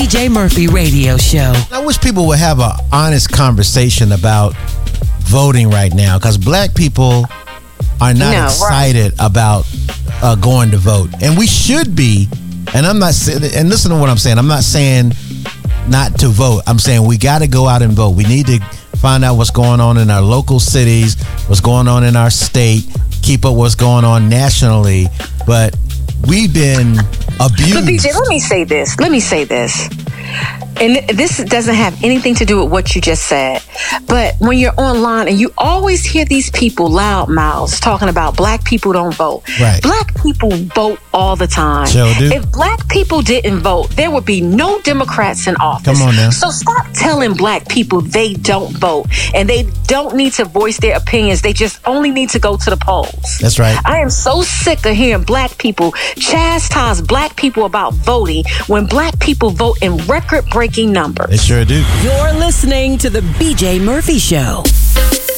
BJ Murphy Radio Show. I wish people would have an honest conversation about voting right now, because black people are not excited about going to vote, and we should be. And I'm not saying, and listen to what I'm saying. I'm not saying not to vote. I'm saying we got to go out and vote. We need to find out what's going on in our local cities, what's going on in our state, keep up what's going on nationally. But we've been abused. But BJ, let me say this. And this doesn't have anything to do with what you just said. But when you're online and you always hear these people loud mouths talking about black people don't vote. Right. Black people vote all the time. Sure do. If black people didn't vote, there would be no Democrats in office. Come on now. So stop telling black people they don't vote and they don't need to voice their opinions. They just only need to go to the polls. That's right. I am so sick of hearing black people chastise black people about voting when black people vote in record-breaking numbers. They sure do. You're listening to the BJ Murphy Show.